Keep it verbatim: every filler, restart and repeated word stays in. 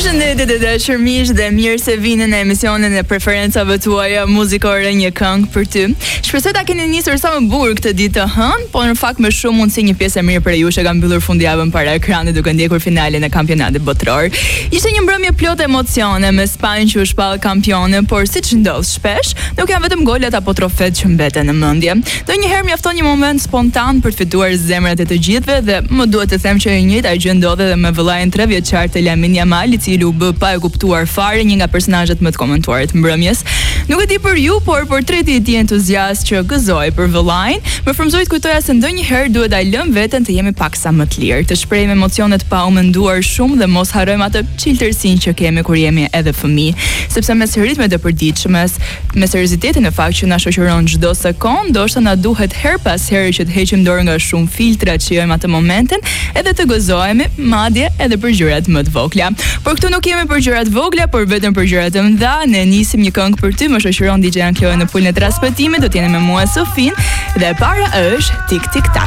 Përshëndetje të dashur miq dhe mirë se vini në emisionin e preferencave tuaja muzikore, një këngë për ty. Shpresoj ta keni nisur sa më bukur këtë ditë të hënë, por në fakt me shumë mundësi një pjesë e mirë për ju që ka mbyllur fundjavën para ekranit duke ndjekur finalen e kampionatit botror. Ishte një mbrëmje plot emocione me Spanjë që u shpall kampione, por siç ndodh shpesh, nuk janë vetëm golet apo trofet që mbeten në mendje. Donjëherë mjafton një moment spontan për të fituar zemrat e të gjithëve dhe më duhet të them që e njëjta gjë ndodhi edhe me vëllain tre vjeçar të Lamine Yamal, i cili u bë pa e kuptuar fare një nga personazhet më të komentuarit mbrëmjes. Nuk e di për ju, por portreti i tij entuziast që gëzoi për vëllain, më frymëzoi të kujtoja se ndonjëherë duhet ta lëm veten të jemi paksa më të lirë, të shprehim emocionet pa u menduar shumë dhe mos harrojmë atë çiltërsinë që kemi kur jemi edhe fëmijë, sepse mes ritmeve të përditshme, me seriozitetin e fakt që na shoqëron çdo sekond, ndoshta na duhet her pas here që të heqim dorë nga shumë filtra që jojmë atë momentin, edhe të gëzohemi, madje edhe për gjërat më të vogla. Por këtu nuk jemi për gjërat vogla, por vetëm për gjërat të mëdha. Ne nisim një këngë për ty, më shoqëron D J Ankloe në pulën e transmetimit, do të jeni me mua Sofin dhe para është Tik Tik Tak.